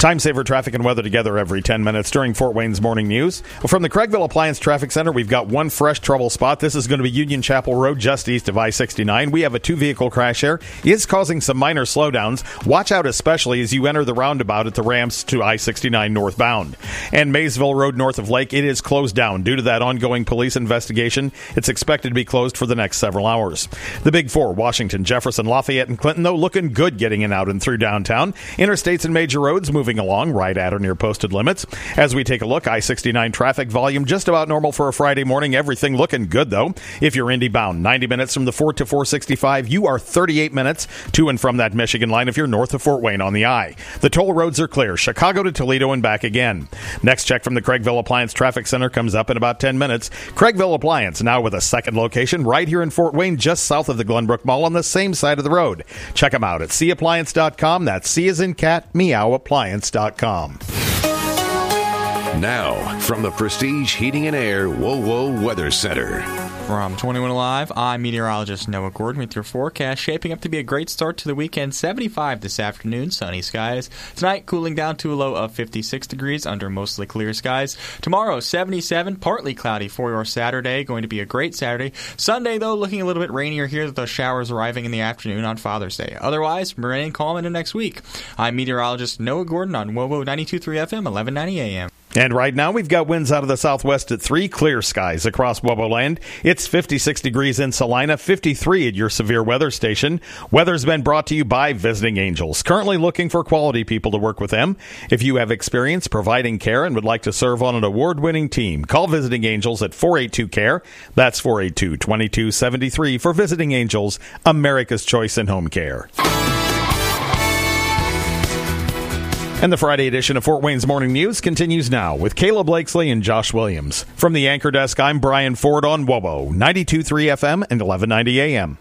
Time saver traffic and weather together every ten minutes during Fort Wayne's morning news. From the Craigville Appliance Traffic Center, we've got one fresh trouble spot. This is going to be Union Chapel Road, just east of I sixty-nine. We have a two-vehicle crash here. It's causing some minor slowdowns. Watch out especially as you enter the roundabout at the ramps to I sixty-nine northbound. And Maysville Road north of Lake, it is closed down due to that ongoing police investigation. It's expected to be closed for the next several hours. The Big Four, Washington, Jefferson, Lafayette, and Clinton, though, looking good getting in out and through downtown. Interstates and major roads moving along right at or near posted limits. As we take a look, I sixty-nine traffic volume just about normal for a Friday morning. Everything looking good, though. If you're Indy bound, ninety minutes from the Fort to four sixty-five. You are thirty-eight minutes to and from that Michigan line if you're north of Fort Wayne on the I. The toll roads are clear. Chicago to Toledo and back again. Next check from the Craigville Appliance Traffic Center comes up in about ten minutes. Craigville Appliance, now with a second location right here in Fort Wayne, just south of the Glenbrook Mall on the same side of the road. Check them out at c appliance dot com. That's C as in cat, meow appliance dot com. Now, from the Prestige Heating and Air WoWo Weather Center. From twenty-one Alive, I'm meteorologist Noah Gordon with your forecast. Shaping up to be a great start to the weekend. seventy-five this afternoon, sunny skies. Tonight, cooling down to a low of fifty-six degrees under mostly clear skies. Tomorrow, seventy-seven, partly cloudy for your Saturday. Going to be a great Saturday. Sunday, though, looking a little bit rainier here with those showers arriving in the afternoon on Father's Day. Otherwise, remaining calm into next week. I'm meteorologist Noah Gordon on WoWo ninety-two point three F M, eleven ninety A M. And right now, we've got winds out of the southwest at three, clear skies across Wobo Land. It's fifty-six degrees in Salina, fifty-three at your severe weather station. Weather's been brought to you by Visiting Angels, currently looking for quality people to work with them. If you have experience providing care and would like to serve on an award-winning team, call Visiting Angels at four eight two C A R E. That's four eight two, two two seven three for Visiting Angels, America's choice in home care. And the Friday edition of Fort Wayne's Morning News continues now with Caleb Blakesley and Josh Williams. From the anchor desk, I'm Brian Ford on WoWo, ninety-two point three F M and eleven ninety A M.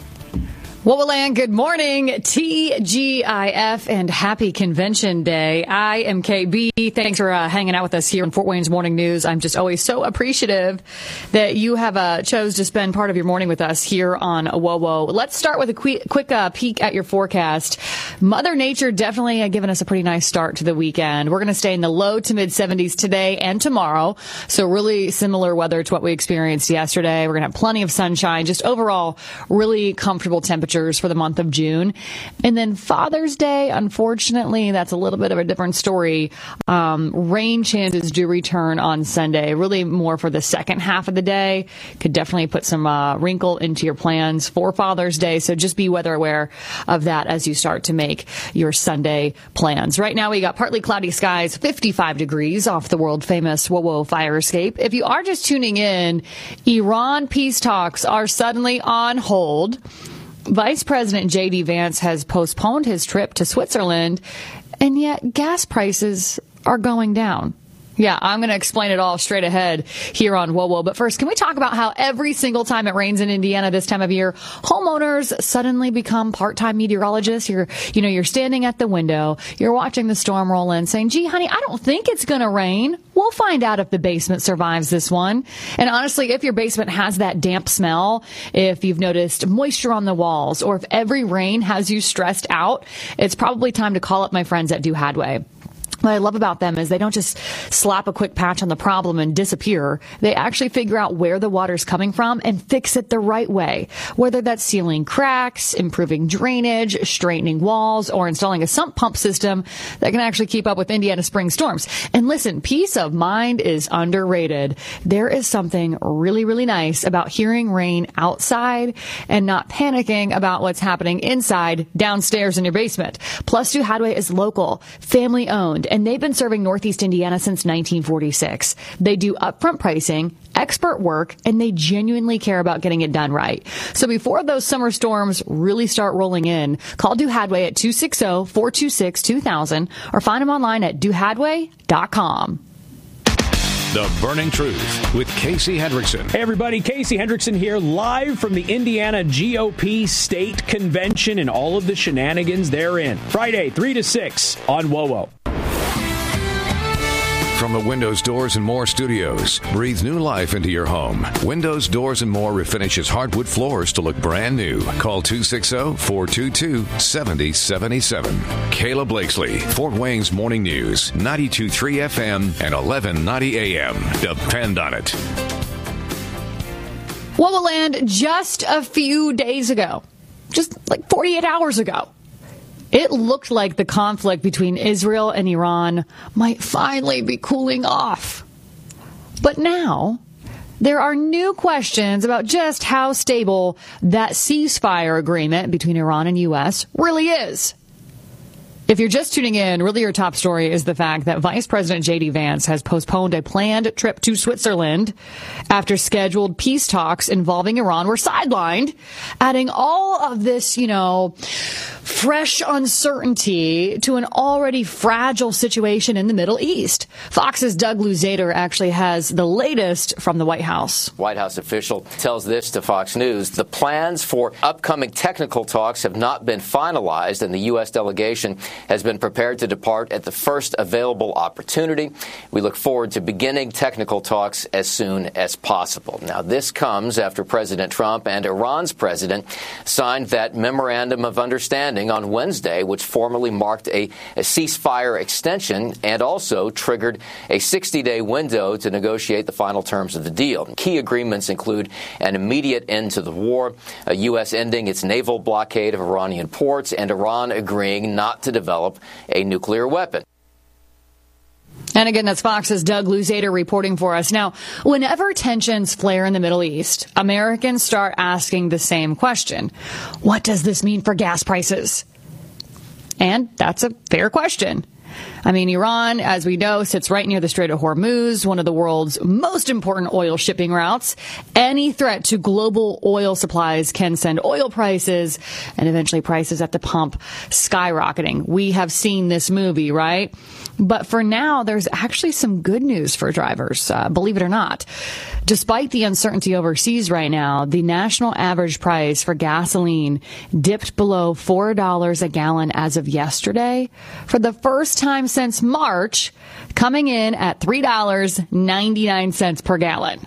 Wowoland, good morning. T G I F and happy Convention Day. I am K B. Thanks for uh, hanging out with us here on Fort Wayne's Morning News. I'm just always so appreciative that you have uh, chose to spend part of your morning with us here on WoWo. Let's start with a quick, quick uh, peek at your forecast. Mother Nature definitely uh, giving us a pretty nice start to the weekend. We're going to stay in the low to mid seventies today and tomorrow. So really similar weather to what we experienced yesterday. We're going to have plenty of sunshine. Just overall, really comfortable temperatures for the month of June. And then Father's Day, unfortunately, that's a little bit of a different story. Um, rain chances do return on Sunday, really more for the second half of the day. Could definitely put some uh, wrinkle into your plans for Father's Day. So just be weather aware of that as you start to make your Sunday plans. Right now, we got partly cloudy skies, fifty-five degrees off the world famous WoWo fire escape. If you are just tuning in, Iran peace talks are suddenly on hold. Vice President J D Vance has postponed his trip to Switzerland, and yet gas prices are going down. Yeah, I'm going to explain it all straight ahead here on WoWo. But first, can we talk about how every single time it rains in Indiana this time of year, homeowners suddenly become part-time meteorologists? You're, you know, you're standing at the window, you're watching the storm roll in, saying, gee, honey, I don't think it's going to rain. We'll find out if the basement survives this one. And honestly, if your basement has that damp smell, if you've noticed moisture on the walls, or if every rain has you stressed out, it's probably time to call up my friends at Duhadway. What I love about them is they don't just slap a quick patch on the problem and disappear. They actually figure out where the water's coming from and fix it the right way. Whether that's sealing cracks, improving drainage, straightening walls, or installing a sump pump system that can actually keep up with Indiana spring storms. And listen, peace of mind is underrated. There is something really, really nice about hearing rain outside and not panicking about what's happening inside, downstairs in your basement. Plus, Duhadway is local, family owned, and they've been serving Northeast Indiana since nineteen forty-six. They do upfront pricing, expert work, and they genuinely care about getting it done right. So before those summer storms really start rolling in, call Duhadway at two six zero, four two six, two thousand or find them online at duhadway dot com. The Burning Truth with Casey Hendrickson. Hey, everybody. Casey Hendrickson here, live from the Indiana G O P State Convention and all of the shenanigans therein. Friday, three to six on WoWo. From the Windows Doors and More studios, breathe new life into your home. Windows Doors and More refinishes hardwood floors to look brand new. Call two six zero, four two two, seven zero seven seven. Kayla Blakesley, Fort Wayne's Morning News, ninety-two point three F M and eleven ninety A M. Depend on it. Wowoland, just a few days ago, just like forty-eight hours ago, it looked like the conflict between Israel and Iran might finally be cooling off. But now, there are new questions about just how stable that ceasefire agreement between Iran and U S really is. If you're just tuning in, really your top story is the fact that Vice President J D. Vance has postponed a planned trip to Switzerland after scheduled peace talks involving Iran were sidelined, adding all of this, you know, fresh uncertainty to an already fragile situation in the Middle East. Fox's Doug Luzader actually has the latest from the White House. White House official tells this to Fox News. The plans for upcoming technical talks have not been finalized, and the U S delegation has been prepared to depart at the first available opportunity. We look forward to beginning technical talks as soon as possible. Now, this comes after President Trump and Iran's president signed that memorandum of understanding on Wednesday, which formally marked a, a ceasefire extension and also triggered a sixty-day window to negotiate the final terms of the deal. Key agreements include an immediate end to the war, a U S ending its naval blockade of Iranian ports, and Iran agreeing not to develop a nuclear weapon. And again, that's Fox's Doug Luzader reporting for us. Now, whenever tensions flare in the Middle East, Americans start asking the same question. What does this mean for gas prices? And that's a fair question. I mean, Iran, as we know, sits right near the Strait of Hormuz, one of the world's most important oil shipping routes. Any threat to global oil supplies can send oil prices and eventually prices at the pump skyrocketing. We have seen this movie, right? But for now, there's actually some good news for drivers, uh, believe it or not. Despite the uncertainty overseas right now, the national average price for gasoline dipped below four dollars a gallon as of yesterday for the first time since March, coming in at three dollars and ninety-nine cents per gallon.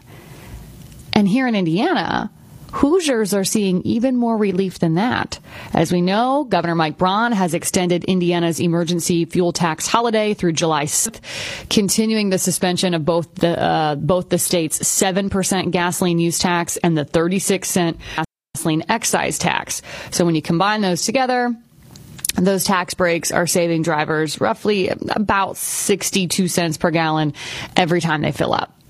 And here in Indiana, Hoosiers are seeing even more relief than that. As we know, Governor Mike Braun has extended Indiana's emergency fuel tax holiday through July sixth, continuing the suspension of both the uh, both the state's seven percent gasoline use tax and the thirty-six cent gasoline excise tax. So when you combine those together, those tax breaks are saving drivers roughly about sixty-two cents per gallon every time they fill up.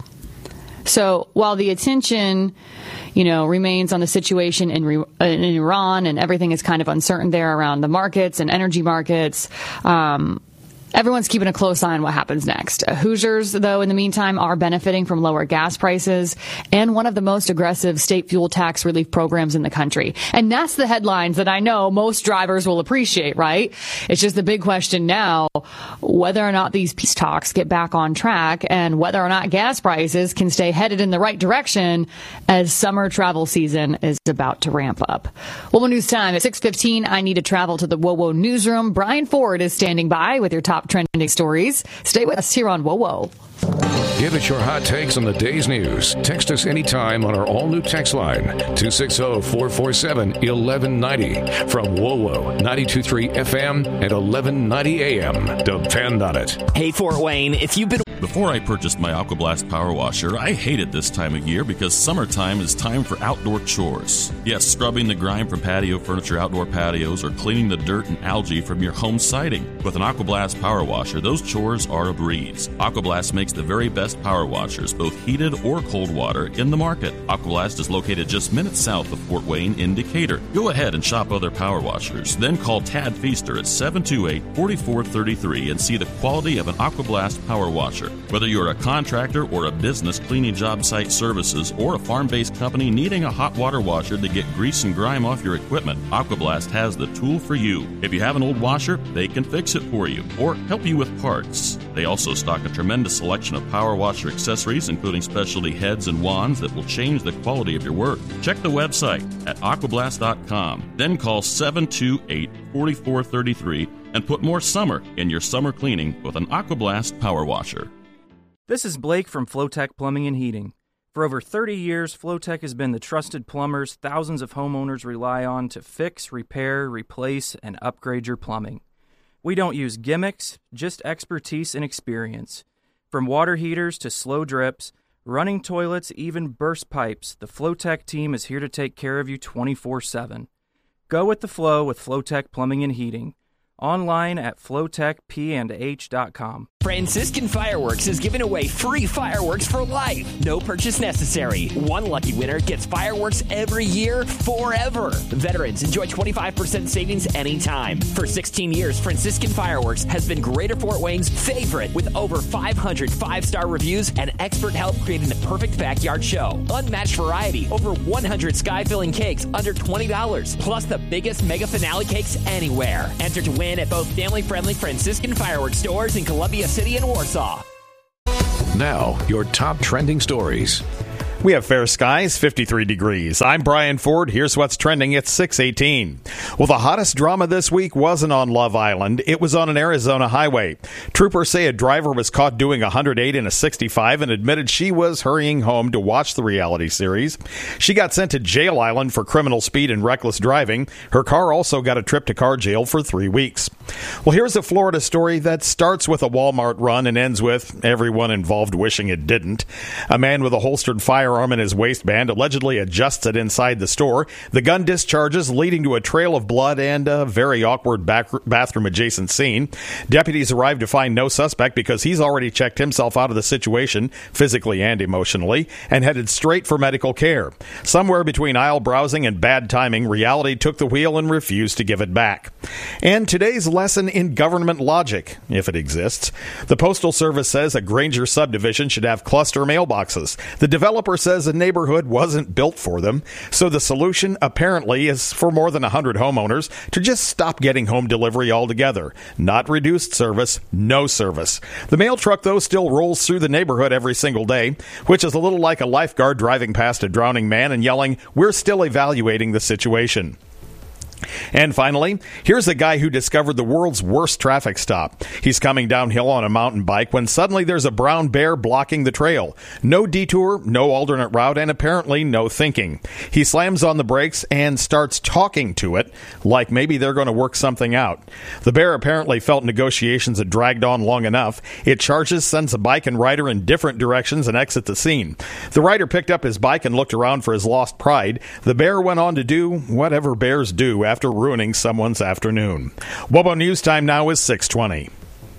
So while the attention, you know, remains on the situation in, in Iran and everything is kind of uncertain there around the markets and energy markets, um, everyone's keeping a close eye on what happens next. Uh, Hoosiers, though, in the meantime, are benefiting from lower gas prices and one of the most aggressive state fuel tax relief programs in the country. And that's the headlines that I know most drivers will appreciate, right? It's just the big question now, whether or not these peace talks get back on track and whether or not gas prices can stay headed in the right direction as summer travel season is about to ramp up. WOWO News Time at six fifteen. I need to travel to the WOWO newsroom. Brian Ford is standing by with your top trending stories. Stay with us here on WOWO. Give us your hot takes on the day's news. Text us anytime on our all-new text line, two six zero, four four seven, one one nine zero. From WOWO, ninety-two point three F M and eleven ninety A M. Depend on it. Hey, Fort Wayne, if you've been... Before I purchased my AquaBlast Power Washer, I hated this time of year because summertime is time for outdoor chores. Yes, scrubbing the grime from patio furniture, outdoor patios, or cleaning the dirt and algae from your home siding. With an AquaBlast Power Washer, those chores are a breeze. AquaBlast makes the very best power washers, both heated or cold water, in the market. AquaBlast is located just minutes south of Fort Wayne in Decatur. Go ahead and shop other power washers. Then call Tad Feaster at seven two eight, four four three three and see the quality of an AquaBlast Power Washer. Whether you're a contractor or a business cleaning job site services or a farm-based company needing a hot water washer to get grease and grime off your equipment, AquaBlast has the tool for you. If you have an old washer, they can fix it for you or help you with parts. They also stock a tremendous selection of power washer accessories, including specialty heads and wands that will change the quality of your work. Check the website at aquablast dot com. Then call seven two eight, four four three three and put more summer in your summer cleaning with an AquaBlast Power Washer. This is Blake from Flowtech Plumbing and Heating. For over thirty years, Flowtech has been the trusted plumbers thousands of homeowners rely on to fix, repair, replace, and upgrade your plumbing. We don't use gimmicks, just expertise and experience. From water heaters to slow drips, running toilets, even burst pipes, the Flowtech team is here to take care of you twenty-four seven. Go with the flow with Flowtech Plumbing and Heating. Online at flowtech p and h dot com. Franciscan Fireworks is giving away free fireworks for life. No purchase necessary. One lucky winner gets fireworks every year forever. Veterans enjoy twenty-five percent savings anytime. For sixteen years, Franciscan Fireworks has been Greater Fort Wayne's favorite with over five hundred five-star reviews and expert help creating the perfect backyard show. Unmatched variety, over one hundred sky-filling cakes under twenty dollars, plus the biggest mega finale cakes anywhere. Enter to win at both family-friendly Franciscan Fireworks stores in Columbia City and Warsaw. Now, your top trending stories. We have fair skies, fifty-three degrees. I'm Brian Ford. Here's what's trending at six eighteen. Well, the hottest drama this week wasn't on Love Island. It was on an Arizona highway. Troopers say a driver was caught doing one hundred eight in a sixty-five and admitted she was hurrying home to watch the reality series. She got sent to Jail Island for criminal speed and reckless driving. Her car also got a trip to car jail for three weeks. Well, here's a Florida story that starts with a Walmart run and ends with everyone involved wishing it didn't. A man with a holstered firearm in his waistband allegedly adjusts it inside the store. The gun discharges, leading to a trail of blood and a very awkward back- bathroom-adjacent scene. Deputies arrive to find no suspect because he's already checked himself out of the situation, physically and emotionally, and headed straight for medical care. Somewhere between aisle browsing and bad timing, reality took the wheel and refused to give it back. And today's lesson in government logic, if it exists. The Postal Service says a Granger subdivision should have cluster mailboxes. The developer says a neighborhood wasn't built for them, so the solution apparently is for more than one hundred homeowners to just stop getting home delivery altogether. Not reduced service, no service. The mail truck, though, still rolls through the neighborhood every single day, which is a little like a lifeguard driving past a drowning man and yelling, "We're still evaluating the situation." And finally, here's a guy who discovered the world's worst traffic stop. He's coming downhill on a mountain bike when suddenly there's a brown bear blocking the trail. No detour, no alternate route, and apparently no thinking. He slams on the brakes and starts talking to it, like maybe they're going to work something out. The bear apparently felt negotiations had dragged on long enough. It charges, sends the bike and rider in different directions, and exits the scene. The rider picked up his bike and looked around for his lost pride. The bear went on to do whatever bears do after ruining someone's afternoon. Wobo News time now is six twenty.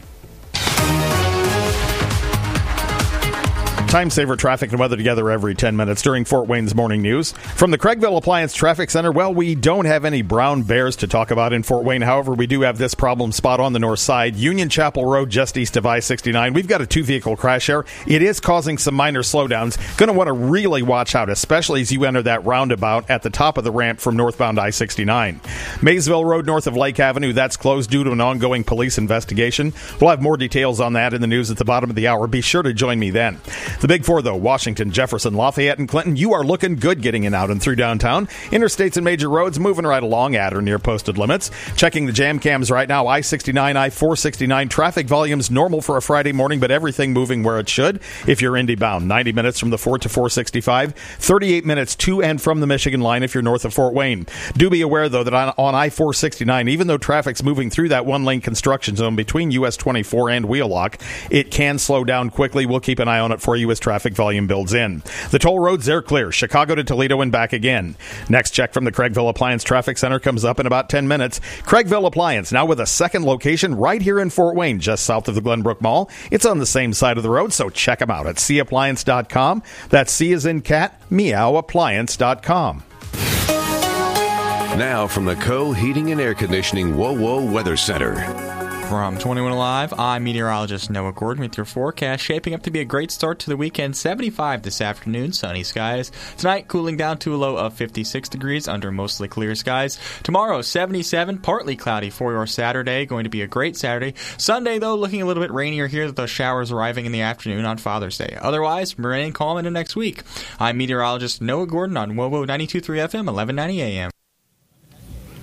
Time saver traffic and weather together every ten minutes during Fort Wayne's morning news. From the Craigville Appliance Traffic Center, well, we don't have any brown bears to talk about in Fort Wayne. However, we do have this problem spot on the north side, Union Chapel Road, just east of I sixty-nine. We've got a two-vehicle crash there. It is causing some minor slowdowns. Going to want to really watch out, especially as you enter that roundabout at the top of the ramp from northbound I sixty-nine. Maysville Road, north of Lake Avenue, that's closed due to an ongoing police investigation. We'll have more details on that in the news at the bottom of the hour. Be sure to join me then. The Big Four, though, Washington, Jefferson, Lafayette, and Clinton, you are looking good getting in out and through downtown. Interstates and major roads moving right along at or near posted limits. Checking the jam cams right now, I sixty-nine, I four sixty-nine. Traffic volumes normal for a Friday morning, but everything moving where it should. If you're Indy bound, ninety minutes from the Fort to four sixty-five, thirty-eight minutes to and from the Michigan line if you're north of Fort Wayne. Do be aware, though, that on, on I four sixty-nine, even though traffic's moving through that one-lane construction zone between U S twenty-four and Wheelock, it can slow down quickly. We'll keep an eye on it for you as traffic volume builds in. The toll roads, they're clear. Chicago to Toledo and back again. Next check from the Craigville Appliance Traffic Center comes up in about ten minutes. Craigville Appliance, now with a second location right here in Fort Wayne, just south of the Glenbrook Mall. It's on the same side of the road, so check them out at c appliance dot com. That's C as in cat, meow appliance dot com. Now from the Co Heating and Air Conditioning Whoa Whoa Weather Center. From twenty-one Alive, I'm meteorologist Noah Gordon with your forecast. Shaping up to be a great start to the weekend. seventy-five this afternoon, sunny skies. Tonight, cooling down to a low of fifty-six degrees under mostly clear skies. Tomorrow, seventy-seven, partly cloudy for your Saturday. Going to be a great Saturday. Sunday, though, looking a little bit rainier here with those showers arriving in the afternoon on Father's Day. Otherwise, rain and calm into next week. I'm meteorologist Noah Gordon on WOWO ninety-two point three F M, eleven ninety A M.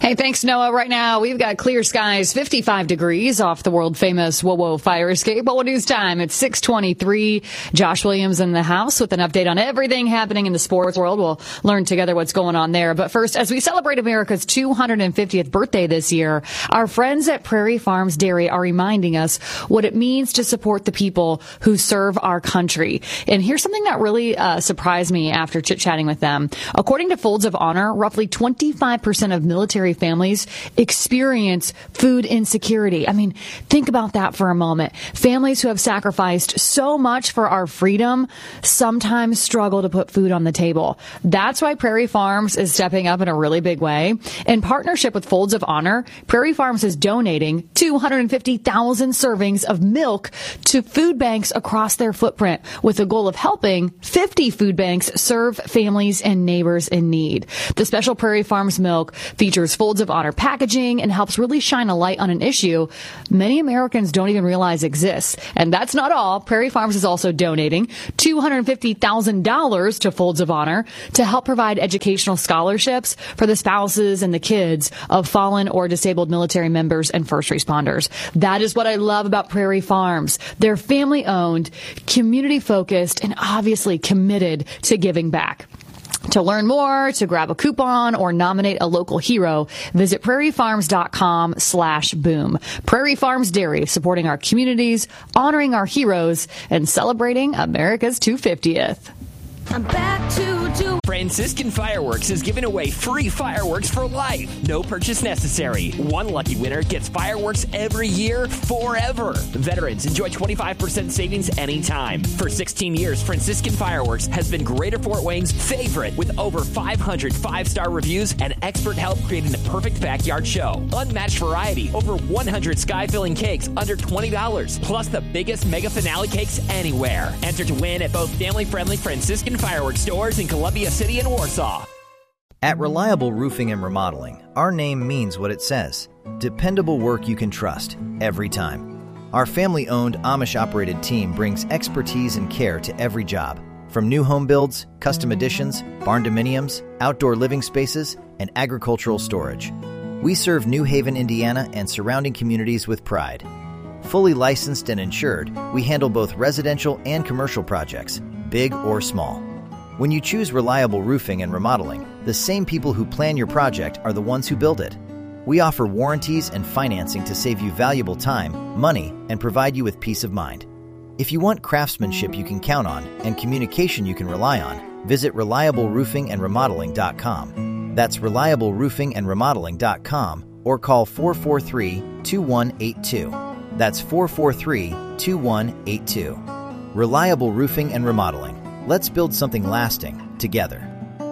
Hey, thanks, Noah. Right now, we've got clear skies, fifty-five degrees off the world-famous Whoa Whoa Fire Escape. But what news time? It's six twenty-three. Josh Williams in the house with an update on everything happening in the sports world. We'll learn together what's going on there. But first, as we celebrate America's two hundred fiftieth birthday this year, our friends at Prairie Farms Dairy are reminding us what it means to support the people who serve our country. And here's something that really uh, surprised me after chit-chatting with them. According to Folds of Honor, roughly twenty-five percent of military families experience food insecurity. I mean, think about that for a moment. Families who have sacrificed so much for our freedom sometimes struggle to put food on the table. That's why Prairie Farms is stepping up in a really big way. In partnership with Folds of Honor, Prairie Farms is donating two hundred fifty thousand servings of milk to food banks across their footprint with the goal of helping fifty food banks serve families and neighbors in need. The special Prairie Farms milk features Folds of Honor packaging and helps really shine a light on an issue many Americans don't even realize exists. And that's not all. Prairie Farms is also donating two hundred fifty thousand dollars to Folds of Honor to help provide educational scholarships for the spouses and the kids of fallen or disabled military members and first responders. That is what I love about Prairie Farms. They're family-owned, community-focused, and obviously committed to giving back. To learn more, to grab a coupon, or nominate a local hero, visit prairiefarms.com slash boom. Prairie Farms Dairy, supporting our communities, honoring our heroes, and celebrating America's two hundred fiftieth. I'm back to do. Franciscan Fireworks is giving away free fireworks for life. No purchase necessary. One lucky winner gets fireworks every year forever. Veterans enjoy twenty-five percent savings anytime. For sixteen years, Franciscan Fireworks has been Greater Fort Wayne's favorite with over five hundred five-star reviews and expert help creating the perfect backyard show. Unmatched variety, over one hundred sky-filling cakes under twenty dollars, plus the biggest mega finale cakes anywhere. Enter to win at both family-friendly Franciscan Fireworks stores in Columbia City and Warsaw. At Reliable Roofing and Remodeling, our name means what it says. Dependable work you can trust, every time. Our family-owned, Amish-operated team brings expertise and care to every job. From new home builds, custom additions, barn dominiums, outdoor living spaces, and agricultural storage. We serve New Haven, Indiana, and surrounding communities with pride. Fully licensed and insured, we handle both residential and commercial projects, big or small. When you choose Reliable Roofing and Remodeling, the same people who plan your project are the ones who build it. We offer warranties and financing to save you valuable time, money, and provide you with peace of mind. If you want craftsmanship you can count on and communication you can rely on, visit reliable roofing and remodeling dot com. That's reliable roofing and remodeling dot com or call four four three, two one eight two. That's four four three, two one eight two. Reliable Roofing and Remodeling. Let's build something lasting together.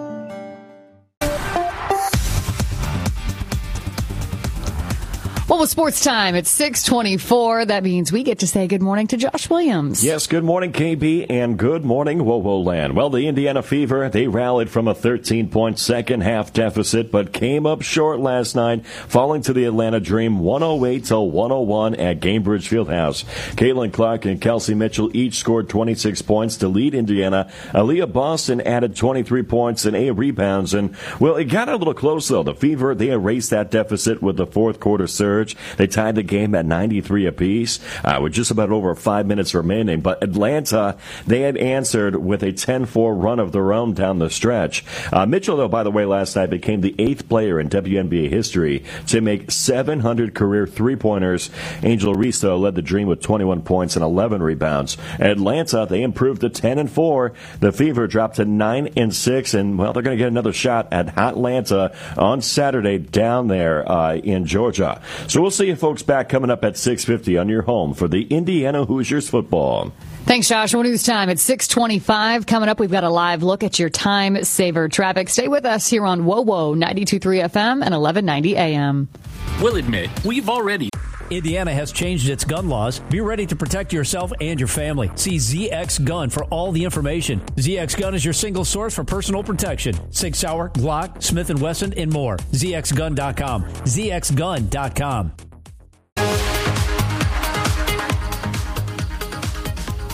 Well, with sports time, it's six twenty-four. That means we get to say good morning to Josh Williams. Yes, good morning, K B, and good morning, Whoa Whoa Land. Well, the Indiana Fever, they rallied from a thirteen-point second-half deficit, but came up short last night, falling to the Atlanta Dream one oh eight to one oh one at Gainbridge Fieldhouse. Caitlin Clark and Kelsey Mitchell each scored twenty-six points to lead Indiana. Aaliyah Boston added twenty-three points and eight rebounds, and, well, it got a little close, though. The Fever, they erased that deficit with the fourth-quarter surge. They tied the game at ninety-three apiece uh, with just about over five minutes remaining. But Atlanta, they had answered with a ten four run of their own down the stretch. Uh, Mitchell, though, by the way, last night became the eighth player in W N B A history to make seven hundred career three-pointers. Angel Reese, though, led the Dream with twenty-one points and eleven rebounds. Atlanta, they improved to ten and four. The Fever dropped to nine and six, and, well, they're going to get another shot at Atlanta on Saturday down there uh, in Georgia. So we'll see you folks back coming up at six fifty on your home for the Indiana Hoosiers football. Thanks, Josh. What news time? It's six twenty-five. Coming up, we've got a live look at your time saver traffic. Stay with us here on Whoa Whoa ninety-two point three F M and eleven ninety A M. We'll admit, we've already... Indiana has changed its gun laws. Be ready to protect yourself and your family. See Z X Gun for all the information. Z X Gun is your single source for personal protection. Sig Sauer, Glock, Smith and Wesson, and more. Z X gun dot com. Z X gun dot com. Well,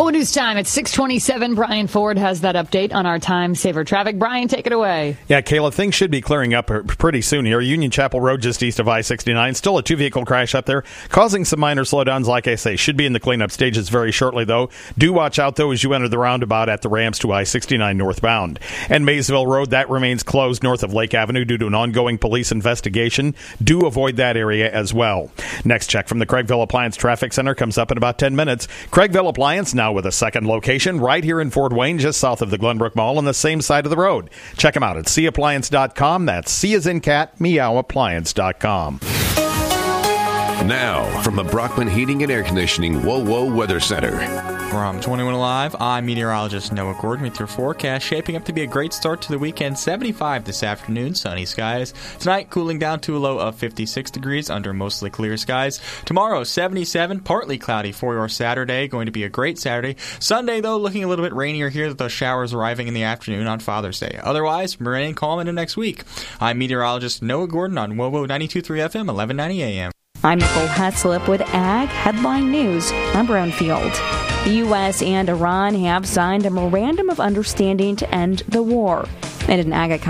WOWO News Time at six twenty-seven. Brian Ford has that update on our time saver traffic. Brian, take it away. Yeah, Kayla, things should be clearing up pretty soon here. Union Chapel Road just east of I sixty-nine. Still a two-vehicle crash up there, causing some minor slowdowns, like I say. Should be in the cleanup stages very shortly, though. Do watch out, though, as you enter the roundabout at the ramps to I sixty-nine northbound. And Maysville Road, that remains closed north of Lake Avenue due to an ongoing police investigation. Do avoid that area as well. Next check from the Craigville Appliance Traffic Center comes up in about ten minutes. Craigville Appliance now with a second location right here in Fort Wayne, just south of the Glenbrook Mall on the same side of the road. Check them out at c appliance dot com. That's C as in cat, meow appliance dot com. Now, from the Brockman Heating and Air Conditioning WOWO Weather Center. From twenty-one Alive, I'm meteorologist Noah Gordon with your forecast. Shaping up to be a great start to the weekend. seventy-five this afternoon, sunny skies. Tonight, cooling down to a low of fifty-six degrees under mostly clear skies. Tomorrow, seventy-seven, partly cloudy for your Saturday. Going to be a great Saturday. Sunday, though, looking a little bit rainier here with those showers arriving in the afternoon on Father's Day. Otherwise, remaining calm into next week. I'm meteorologist Noah Gordon on WOWO ninety-two point three F M, eleven ninety A M. I'm Nicole Heslip with Ag Headline News. I'm Brownfield. The U S and Iran have signed a memorandum of understanding to end the war. And an Ag